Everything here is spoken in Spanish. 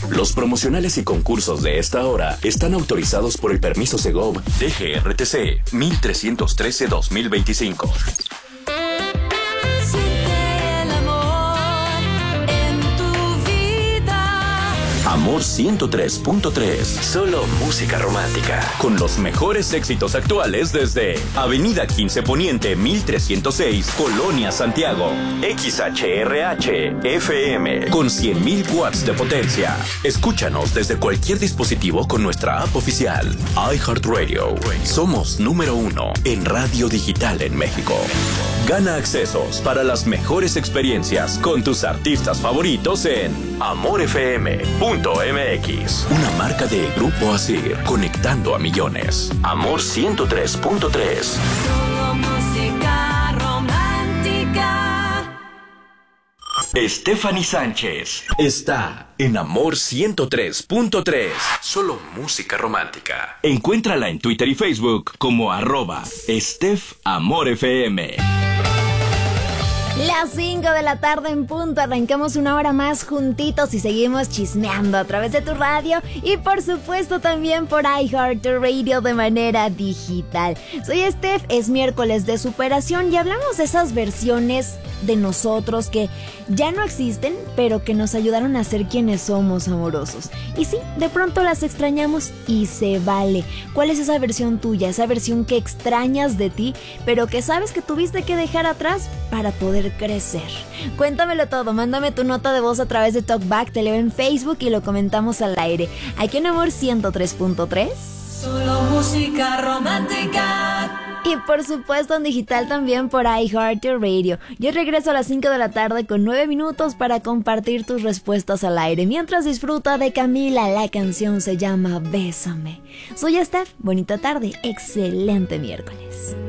Los promocionales y concursos de esta hora están autorizados por el permiso Segov DGRTC 1313-2025. Amor 103.3. Solo música romántica. Con los mejores éxitos actuales desde Avenida 15 Poniente 1306, Colonia Santiago. XHRH FM con 100.000 watts de potencia. Escúchanos desde cualquier dispositivo con nuestra app oficial. iHeartRadio. Somos número 1 en radio digital en México. Gana accesos para las mejores experiencias con tus artistas favoritos en amorfm.mx. Una marca de Grupo Asir, conectando a millones. Amor 103.3. Solo música romántica. Stephanie Sánchez está en Amor 103.3. Solo música romántica. Encuéntrala en Twitter y Facebook como @StephAmorFM. Las 5 de la tarde en punto, arrancamos una hora más juntitos y seguimos chismeando a través de tu radio y por supuesto también por iHeartRadio de manera digital. Soy Steph, es miércoles de superación y hablamos de esas versiones de nosotros que ya no existen, pero que nos ayudaron a ser quienes somos amorosos. Y sí, de pronto las extrañamos y se vale. ¿Cuál es esa versión tuya? Esa versión que extrañas de ti, pero que sabes que tuviste que dejar atrás para poder crecer. Cuéntamelo todo, mándame tu nota de voz a través de TalkBack, te leo en Facebook y lo comentamos al aire. Aquí en Amor 103.3. Solo música romántica. Y por supuesto en digital también por iHeartRadio. Yo regreso a las 5 de la tarde con 9 minutos para compartir tus respuestas al aire. Mientras disfruta de Camila, la canción se llama Bésame. Soy Steph, bonita tarde, excelente miércoles.